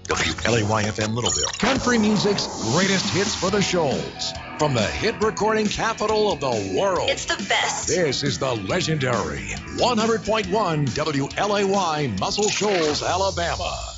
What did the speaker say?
WLAY-FM Littleville, country music's greatest hits for the Shoals. From the hit recording capital of the world. It's the best. This is the legendary 100.1 WLAY, Muscle Shoals, Alabama.